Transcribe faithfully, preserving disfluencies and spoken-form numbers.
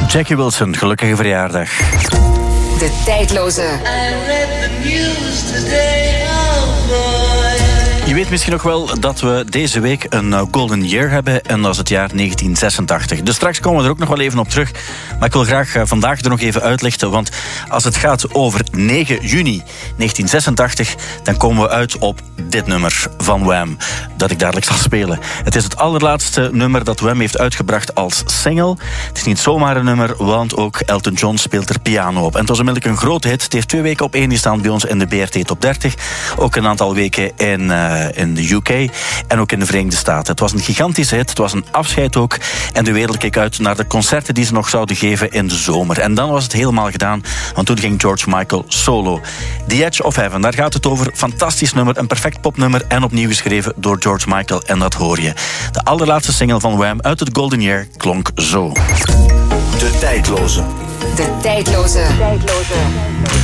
Jackie Wilson, gelukkige verjaardag. De tijdloze. Je weet misschien nog wel dat we deze week een golden year hebben en dat is het jaar negentien zesentachtig. Dus straks komen we er ook nog wel even op terug. Maar ik wil graag vandaag er nog even uitlichten, want als het gaat over negen juni negentien zesentachtig, dan komen we uit op dit nummer van Wham, dat ik dadelijk zal spelen. Het is het allerlaatste nummer dat Wham heeft uitgebracht als single. Het is niet zomaar een nummer, want ook Elton John speelt er piano op. En het was onmiddellijk een grote hit. Het heeft twee weken op één gestaan bij ons in de B R T Top dertig. Ook een aantal weken in, uh, in de U K en ook in de Verenigde Staten. Het was een gigantische hit, het was een afscheid ook. En de wereld keek uit naar de concerten die ze nog zouden geven in de zomer. En dan was het helemaal gedaan, want toen ging George Michael solo. The Edge of Heaven, daar gaat het over. Fantastisch nummer, een perfect popnummer en opnieuw geschreven door George Michael. En dat hoor je. De allerlaatste single van Wham uit het Golden Year klonk zo. De tijdloze. De tijdloze. Tijdloze.